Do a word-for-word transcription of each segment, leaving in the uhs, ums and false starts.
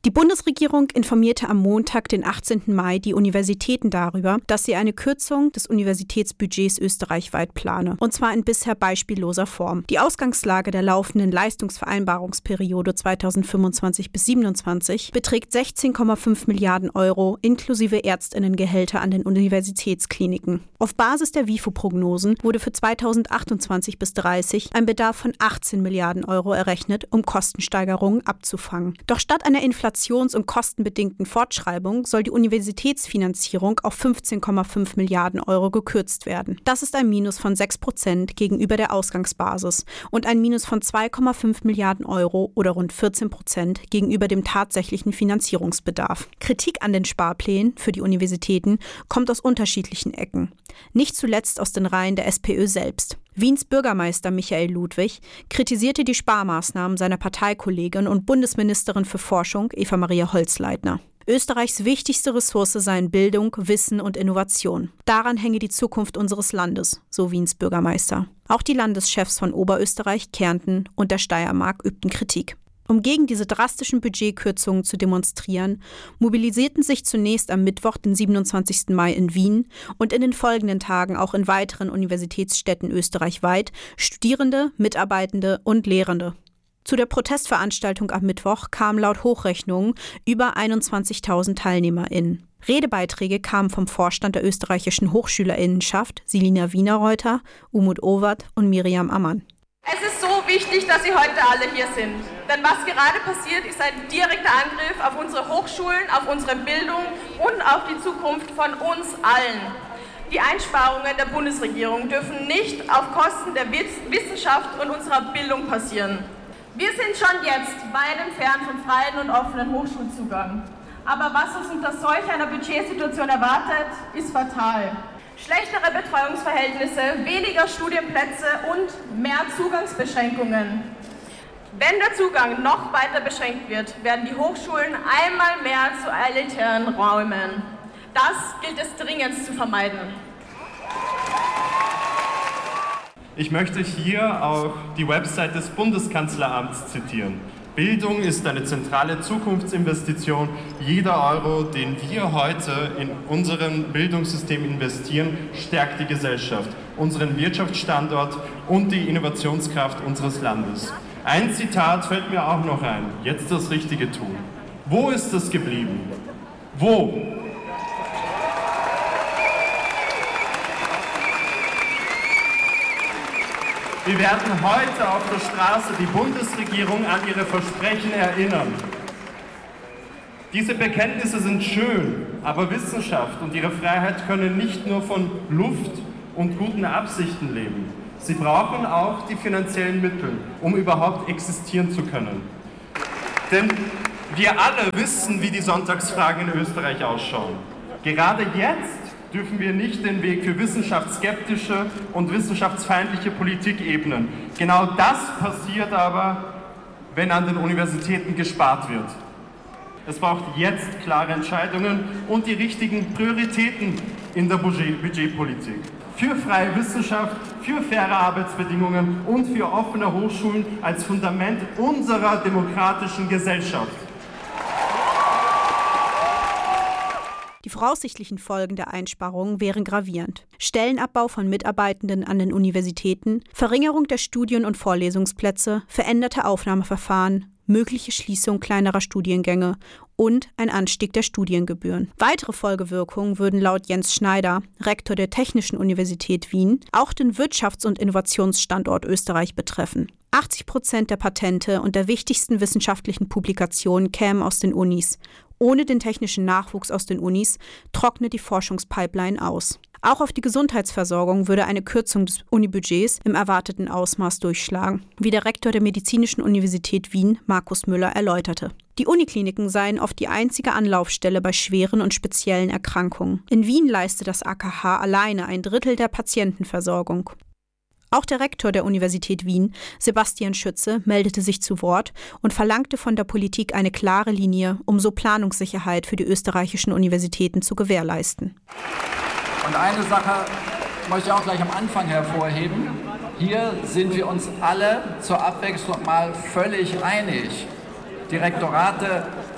Die Bundesregierung informierte am Montag, den achtzehnten Mai, die Universitäten darüber, dass sie eine Kürzung des Universitätsbudgets österreichweit plane, und zwar in bisher beispielloser Form. Die Ausgangslage der laufenden Leistungsvereinbarungsperiode zweitausendfünfundzwanzig bis siebenundzwanzig beträgt sechzehn Komma fünf Milliarden Euro inklusive Ärztinnengehälter an den Universitätskliniken. Auf Basis der W I F O-Prognosen wurde für zweitausendachtundzwanzig bis dreißig ein Bedarf von achtzehn Milliarden Euro errechnet, um Kostensteigerungen abzufangen. Doch statt einer Inflations- und kostenbedingten Fortschreibung soll die Universitätsfinanzierung auf fünfzehn Komma fünf Milliarden Euro gekürzt werden. Das ist ein Minus von sechs Prozent gegenüber der Ausgangsbasis und ein Minus von zwei Komma fünf Milliarden Euro oder rund vierzehn Prozent gegenüber dem tatsächlichen Finanzierungsbedarf. Kritik an den Sparplänen für die Universitäten kommt aus unterschiedlichen Ecken. Nicht zuletzt aus den Reihen der SPÖ selbst. Wiens Bürgermeister Michael Ludwig kritisierte die Sparmaßnahmen seiner Parteikollegin und Bundesministerin für Forschung Eva-Maria Holzleitner. Österreichs wichtigste Ressource seien Bildung, Wissen und Innovation. Daran hänge die Zukunft unseres Landes, so Wiens Bürgermeister. Auch die Landeschefs von Oberösterreich, Kärnten und der Steiermark übten Kritik. Um gegen diese drastischen Budgetkürzungen zu demonstrieren, mobilisierten sich zunächst am Mittwoch, den siebenundzwanzigsten Mai in Wien und in den folgenden Tagen auch in weiteren Universitätsstädten österreichweit Studierende, Mitarbeitende und Lehrende. Zu der Protestveranstaltung am Mittwoch kamen laut Hochrechnungen über einundzwanzigtausend TeilnehmerInnen. Redebeiträge kamen vom Vorstand der österreichischen Hochschülerinnenschaft, Selina Wienerreuter, Umut Owert und Miriam Ammann. Es ist so wichtig, dass Sie heute alle hier sind. Denn was gerade passiert, ist ein direkter Angriff auf unsere Hochschulen, auf unsere Bildung und auf die Zukunft von uns allen. Die Einsparungen der Bundesregierung dürfen nicht auf Kosten der Wissenschaft und unserer Bildung passieren. Wir sind schon jetzt weit entfernt vom freien und offenen Hochschulzugang. Aber was uns unter solch einer Budgetsituation erwartet, ist fatal. Schlechtere Betreuungsverhältnisse, weniger Studienplätze und mehr Zugangsbeschränkungen. Wenn der Zugang noch weiter beschränkt wird, werden die Hochschulen einmal mehr zu elitären Räumen. Das gilt es dringend zu vermeiden. Ich möchte hier auch die Website des Bundeskanzleramts zitieren. Bildung ist eine zentrale Zukunftsinvestition. Jeder Euro, den wir heute in unserem Bildungssystem investieren, stärkt die Gesellschaft, unseren Wirtschaftsstandort und die Innovationskraft unseres Landes. Ein Zitat fällt mir auch noch ein. Jetzt das Richtige tun. Wo ist es geblieben? Wo? Wir werden heute auf der Straße die Bundesregierung an ihre Versprechen erinnern. Diese Bekenntnisse sind schön, aber Wissenschaft und ihre Freiheit können nicht nur von Luft und guten Absichten leben. Sie brauchen auch die finanziellen Mittel, um überhaupt existieren zu können. Denn wir alle wissen, wie die Sonntagsfragen in Österreich ausschauen. Gerade jetzt dürfen wir nicht den Weg für wissenschaftsskeptische und wissenschaftsfeindliche Politik ebnen. Genau das passiert aber, wenn an den Universitäten gespart wird. Es braucht jetzt klare Entscheidungen und die richtigen Prioritäten in der Budgetpolitik. Für freie Wissenschaft, für faire Arbeitsbedingungen und für offene Hochschulen als Fundament unserer demokratischen Gesellschaft. Die voraussichtlichen Folgen der Einsparungen wären gravierend. Stellenabbau von Mitarbeitenden an den Universitäten, Verringerung der Studien- und Vorlesungsplätze, veränderte Aufnahmeverfahren, mögliche Schließung kleinerer Studiengänge und ein Anstieg der Studiengebühren. Weitere Folgewirkungen würden laut Jens Schneider, Rektor der Technischen Universität Wien, auch den Wirtschafts- und Innovationsstandort Österreich betreffen. achtzig Prozent der Patente und der wichtigsten wissenschaftlichen Publikationen kämen aus den Unis. Ohne den technischen Nachwuchs aus den Unis trocknet die Forschungspipeline aus. Auch auf die Gesundheitsversorgung würde eine Kürzung des Unibudgets im erwarteten Ausmaß durchschlagen, wie der Rektor der Medizinischen Universität Wien, Markus Müller, erläuterte. Die Unikliniken seien oft die einzige Anlaufstelle bei schweren und speziellen Erkrankungen. In Wien leiste das A K H alleine ein Drittel der Patientenversorgung. Auch der Rektor der Universität Wien, Sebastian Schütze, meldete sich zu Wort und verlangte von der Politik eine klare Linie, um so Planungssicherheit für die österreichischen Universitäten zu gewährleisten. Und eine Sache möchte ich auch gleich am Anfang hervorheben. Hier sind wir uns alle zur Abwechslung mal völlig einig. Die Rektorate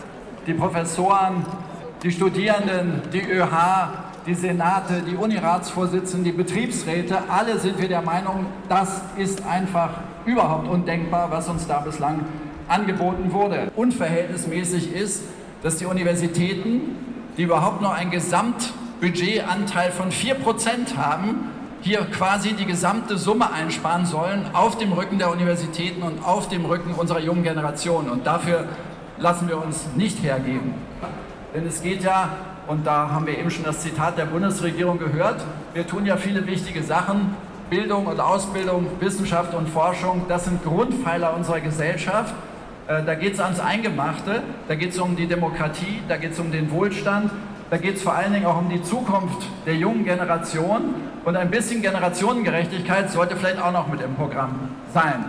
die Professoren, die Studierenden, die ÖH, die Senate, die Uniratsvorsitzenden, die Betriebsräte, alle sind wir der Meinung, das ist einfach überhaupt undenkbar, was uns da bislang angeboten wurde. Unverhältnismäßig ist, dass die Universitäten, die überhaupt noch einen Gesamtbudgetanteil von vier Prozent haben, hier quasi die gesamte Summe einsparen sollen auf dem Rücken der Universitäten und auf dem Rücken unserer jungen Generation. Und dafür lassen wir uns nicht hergeben. Denn es geht ja, und da haben wir eben schon das Zitat der Bundesregierung gehört, wir tun ja viele wichtige Sachen, Bildung und Ausbildung, Wissenschaft und Forschung, das sind Grundpfeiler unserer Gesellschaft. Da geht es ans Eingemachte, da geht es um die Demokratie, da geht es um den Wohlstand, da geht es vor allen Dingen auch um die Zukunft der jungen Generation. Und ein bisschen Generationengerechtigkeit sollte vielleicht auch noch mit im Programm sein.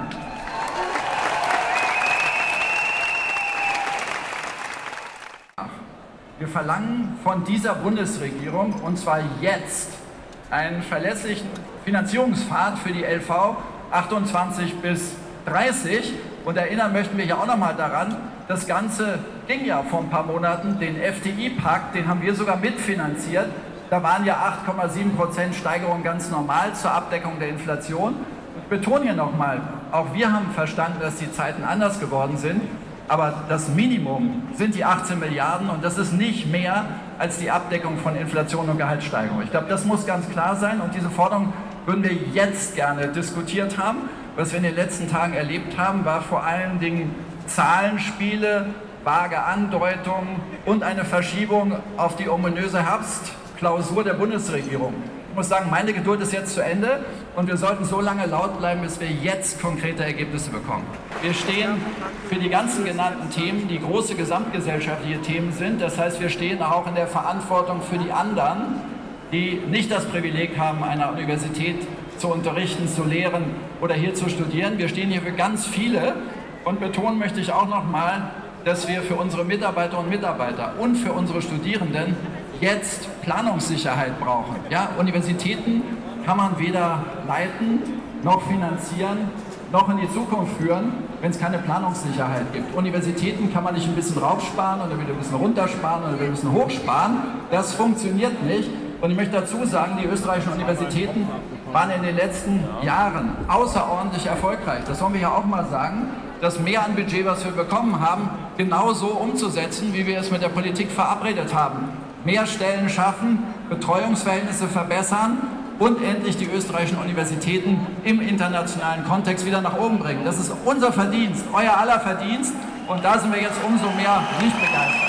Wir verlangen von dieser Bundesregierung, und zwar jetzt, einen verlässlichen Finanzierungspfad für die L V achtundzwanzig bis dreißig. Und erinnern möchten wir ja auch noch mal daran, das Ganze ging ja vor ein paar Monaten, den F T I-Pakt, den haben wir sogar mitfinanziert. Da waren ja acht Komma sieben Prozent Steigerung ganz normal zur Abdeckung der Inflation. Ich betone hier nochmal, auch wir haben verstanden, dass die Zeiten anders geworden sind. Aber das Minimum sind die achtzehn Milliarden und das ist nicht mehr als die Abdeckung von Inflation und Gehaltssteigerung. Ich glaube, das muss ganz klar sein und diese Forderung würden wir jetzt gerne diskutiert haben. Was wir in den letzten Tagen erlebt haben, war vor allen Dingen Zahlenspiele, vage Andeutungen und eine Verschiebung auf die ominöse Herbstklausur der Bundesregierung. Ich muss sagen, meine Geduld ist jetzt zu Ende und wir sollten so lange laut bleiben, bis wir jetzt konkrete Ergebnisse bekommen. Wir stehen für die ganzen genannten Themen, die große gesamtgesellschaftliche Themen sind. Das heißt, wir stehen auch in der Verantwortung für die anderen, die nicht das Privileg haben, an einer Universität zu unterrichten, zu lehren oder hier zu studieren. Wir stehen hier für ganz viele und betonen möchte ich auch nochmal, dass wir für unsere Mitarbeiter und Mitarbeiter und für unsere Studierenden jetzt Planungssicherheit brauchen. Ja, Universitäten kann man weder leiten, noch finanzieren, noch in die Zukunft führen, wenn es keine Planungssicherheit gibt. Universitäten kann man nicht ein bisschen raufsparen oder wieder ein bisschen runtersparen oder wieder ein bisschen hochsparen. Das funktioniert nicht. Und ich möchte dazu sagen, die österreichischen Universitäten waren in den letzten Jahren außerordentlich erfolgreich. Das wollen wir ja auch mal sagen, das Mehr an Budget, was wir bekommen haben, genauso umzusetzen, wie wir es mit der Politik verabredet haben. Mehr Stellen schaffen, Betreuungsverhältnisse verbessern und endlich die österreichischen Universitäten im internationalen Kontext wieder nach oben bringen. Das ist unser Verdienst, euer aller Verdienst und da sind wir jetzt umso mehr nicht begeistert.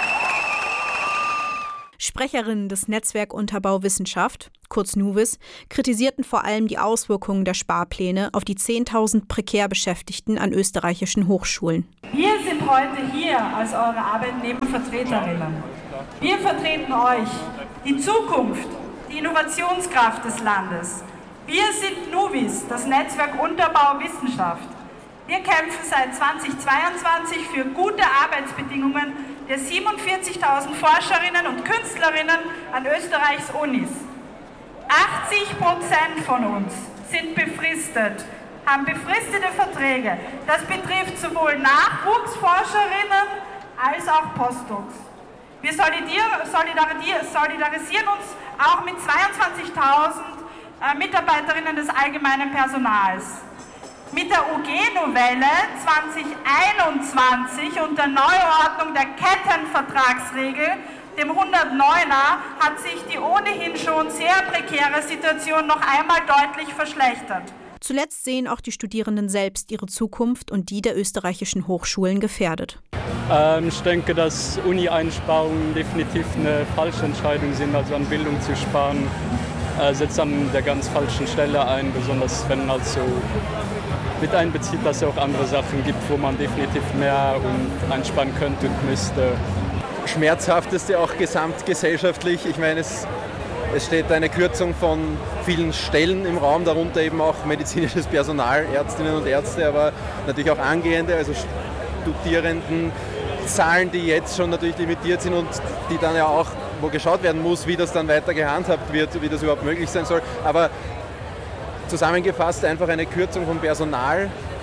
Sprecherinnen des Netzwerk Unterbau Wissenschaft, kurz NUWIS, kritisierten vor allem die Auswirkungen der Sparpläne auf die zehntausend prekär Beschäftigten an österreichischen Hochschulen. Wir sind heute hier als eure Arbeitnehmervertreterinnen. Wir vertreten euch, die Zukunft, die Innovationskraft des Landes. Wir sind NUWIS, das Netzwerk Unterbau Wissenschaft. Wir kämpfen seit zweitausendzweiundzwanzig für gute Arbeitsbedingungen der siebenundvierzigtausend Forscherinnen und Künstlerinnen an Österreichs Unis. achtzig Prozent von uns sind befristet, haben befristete Verträge. Das betrifft sowohl Nachwuchsforscherinnen als auch Postdocs. Wir solidarisieren uns auch mit zweiundzwanzigtausend Mitarbeiterinnen des allgemeinen Personals. Mit der U G-Novelle zweitausendeinundzwanzig und der Neuordnung der Kettenvertragsregel, dem hundertneuner, hat sich die ohnehin schon sehr prekäre Situation noch einmal deutlich verschlechtert. Zuletzt sehen auch die Studierenden selbst ihre Zukunft und die der österreichischen Hochschulen gefährdet. Ähm, ich denke, dass Uni-Einsparungen definitiv eine falsche Entscheidung sind, also an Bildung zu sparen. Äh, setzt an der ganz falschen Stelle ein, besonders wenn also mit einbezieht, dass es auch andere Sachen gibt, wo man definitiv mehr und einsparen könnte und müsste. Schmerzhaft ist ja auch gesamtgesellschaftlich. Ich meine, es, es steht eine Kürzung von vielen Stellen im Raum, darunter eben auch medizinisches Personal, Ärztinnen und Ärzte, aber natürlich auch Angehende, also Studierenden, Zahlen, die jetzt schon natürlich limitiert sind und die dann ja auch, wo geschaut werden muss, wie das dann weiter gehandhabt wird, wie das überhaupt möglich sein soll. Aber zusammengefasst einfach eine Kürzung vom Personal,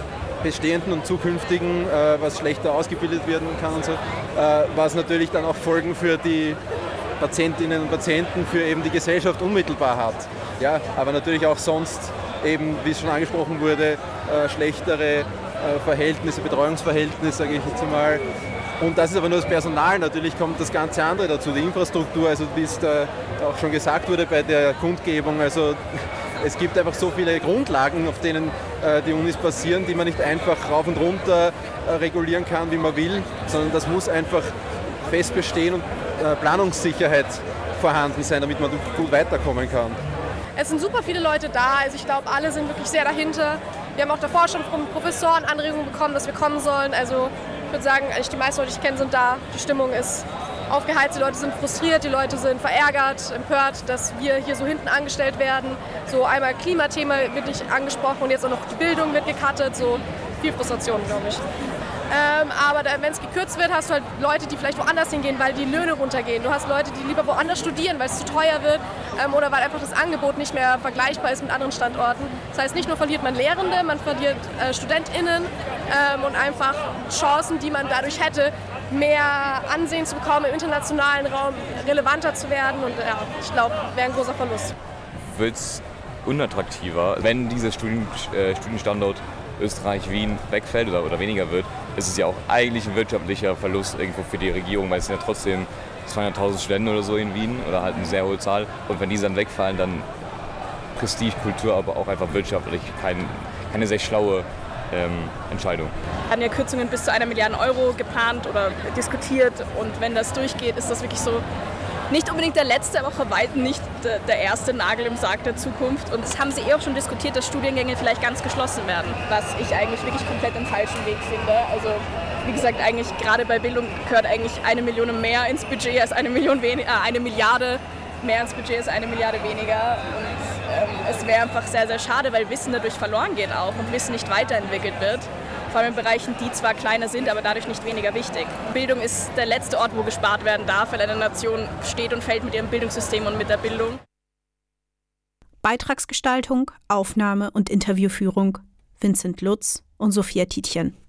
bestehenden und zukünftigen, äh, was schlechter ausgebildet werden kann und so, äh, was natürlich dann auch Folgen für die Patientinnen und Patienten, für eben die Gesellschaft unmittelbar hat. Ja, aber natürlich auch sonst eben, wie es schon angesprochen wurde, äh, schlechtere äh, Verhältnisse, Betreuungsverhältnisse, sage ich jetzt einmal. Und das ist aber nur das Personal, natürlich kommt das ganze andere dazu, die Infrastruktur, also wie es da auch schon gesagt wurde bei der Kundgebung, also es gibt einfach so viele Grundlagen, auf denen äh, die Unis basieren, die man nicht einfach rauf und runter äh, regulieren kann, wie man will, sondern das muss einfach fest bestehen und äh, Planungssicherheit vorhanden sein, damit man gut weiterkommen kann. Es sind super viele Leute da, also ich glaube, alle sind wirklich sehr dahinter. Wir haben auch davor schon von Professoren Anregungen bekommen, dass wir kommen sollen. Also ich würde sagen, eigentlich die meisten Leute, die ich kenne, sind da. Die Stimmung ist aufgeheizt, die Leute sind frustriert, die Leute sind verärgert, empört, dass wir hier so hinten angestellt werden. So einmal Klimathema wird nicht angesprochen und jetzt auch noch die Bildung wird gecuttet. So viel Frustration, glaube ich. Ähm, aber wenn es gekürzt wird, hast du halt Leute, die vielleicht woanders hingehen, weil die Löhne runtergehen. Du hast Leute, die lieber woanders studieren, weil es zu teuer wird ähm, oder weil einfach das Angebot nicht mehr vergleichbar ist mit anderen Standorten. Das heißt, nicht nur verliert man Lehrende, man verliert äh, StudentInnen ähm, und einfach Chancen, die man dadurch hätte, mehr Ansehen zu bekommen, im internationalen Raum relevanter zu werden. Und ja, ich glaube, wäre ein großer Verlust. Wird es unattraktiver, wenn dieser Studien, äh, Studienstandort Österreich-Wien wegfällt oder, oder weniger wird, ist es ja auch eigentlich ein wirtschaftlicher Verlust irgendwo für die Regierung, weil es sind ja trotzdem zweihunderttausend Studenten oder so in Wien oder halt eine sehr hohe Zahl. Und wenn die dann wegfallen, dann Prestige, Kultur, aber auch einfach wirtschaftlich kein, keine sehr schlaue ähm, Entscheidung. Wir hatten ja Kürzungen bis zu einer Milliarde Euro geplant oder diskutiert und wenn das durchgeht, ist das wirklich so nicht unbedingt der letzte, aber bei weitem nicht der erste Nagel im Sarg der Zukunft. Und das haben sie eh auch schon diskutiert, dass Studiengänge vielleicht ganz geschlossen werden, was ich eigentlich wirklich komplett den falschen Weg finde. Also wie gesagt, eigentlich gerade bei Bildung gehört eigentlich eine Million mehr ins Budget als eine Million weniger, äh, eine Milliarde mehr ins Budget als eine Milliarde weniger. Und ähm, es wäre einfach sehr, sehr schade, weil Wissen dadurch verloren geht auch und Wissen nicht weiterentwickelt wird. Vor allem in Bereichen, die zwar kleiner sind, aber dadurch nicht weniger wichtig. Bildung ist der letzte Ort, wo gespart werden darf, weil eine Nation steht und fällt mit ihrem Bildungssystem und mit der Bildung. Beitragsgestaltung, Aufnahme und Interviewführung Vincent Lutz und Sophia Tietjen.